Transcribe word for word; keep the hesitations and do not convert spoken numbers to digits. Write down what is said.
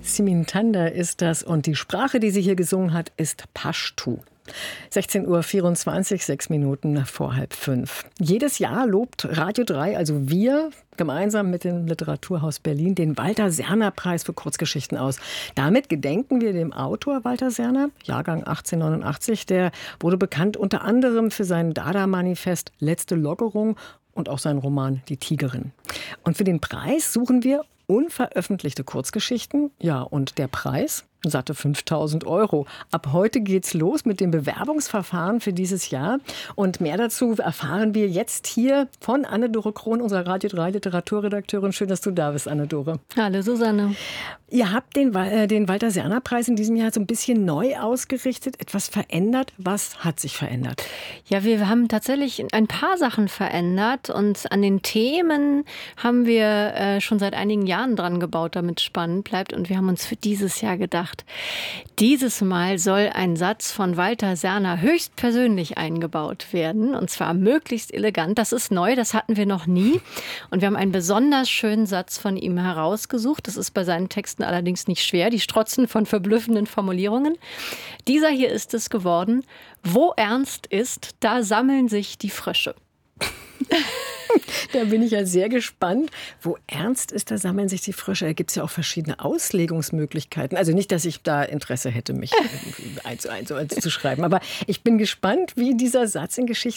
Simintanda ist das und die Sprache, die sie hier gesungen hat, ist Paschtu. sechzehn Uhr vierundzwanzig, sechs Minuten vor halb fünf. Jedes Jahr lobt Radio drei, also wir, gemeinsam mit dem Literaturhaus Berlin, den Walter-Serner-Preis für Kurzgeschichten aus. Damit gedenken wir dem Autor Walter Serner, Jahrgang achtzehnhundertneunundachtzig. Der wurde bekannt unter anderem für sein Dada-Manifest Letzte Lockerung und auch seinen Roman Die Tigerin. Und für den Preis suchen wir unveröffentlichte Kurzgeschichten. Ja, und der Preis? Satte fünftausend Euro. Ab heute geht's los mit dem Bewerbungsverfahren für dieses Jahr. Und mehr dazu erfahren wir jetzt hier von Anne-Dore Krohn, unserer Radio drei Literaturredakteurin. Schön, dass du da bist, Anne-Dore. Hallo, Susanne. Ihr habt den, äh, den Walter-Serner-Preis in diesem Jahr so ein bisschen neu ausgerichtet, etwas verändert. Was hat sich verändert? Ja, wir haben tatsächlich ein paar Sachen verändert. Und an den Themen haben wir äh, schon seit einigen Jahren dran gebaut, damit es spannend bleibt. Und wir haben uns für dieses Jahr gedacht, dieses Mal soll ein Satz von Walter Serner höchstpersönlich eingebaut werden. Und zwar möglichst elegant. Das ist neu, das hatten wir noch nie. Und wir haben einen besonders schönen Satz von ihm herausgesucht. Das ist bei seinen Texten allerdings nicht schwer. Die strotzen von verblüffenden Formulierungen. Dieser hier ist es geworden: Wo ernst ist, da sammeln sich die Frösche. Da bin ich ja sehr gespannt. Wo ernst ist, da sammeln sich die Frösche. Da gibt es ja auch verschiedene Auslegungsmöglichkeiten. Also nicht, dass ich da Interesse hätte, mich eins zu eins zu schreiben. Aber ich bin gespannt, wie dieser Satz in Geschichte